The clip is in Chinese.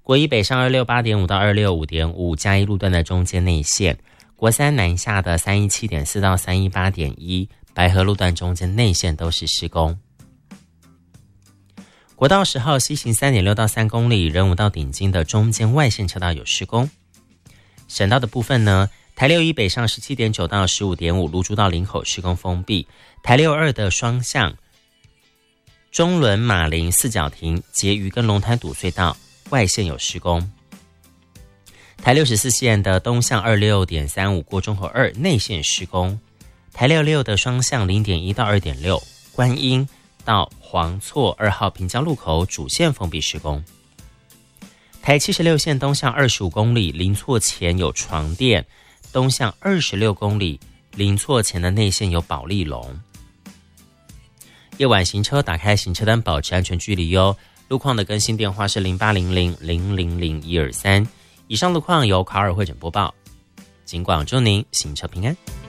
国一北上268.5到265.5，嘉义路段的中间内线，国三南下的317.4到318.1，白河路段中间内线都是施工。国道10号西行 3.6 到3公里，仁武到顶金的中间外线车道有施工。省道的部分呢，台6一北上 17.9 到 15.5， 芦竹到林口施工封闭。台6-2的双向中仑马林四角亭结余跟龙潭堵隧道外线有施工。台64线的东向 26.35 过中和2内线施工。台66的双向 0.1 到 2.6 观音到黄错2号平交路口主线封闭施工。台76线东向25公里，临错前有床垫，东向26公里，临错前的内线有保利龙。夜晚行车打开行车灯，保持安全距离哟。路况的更新电话是0800000123。以上路况由卡尔会诊播报，警广祝您行车平安。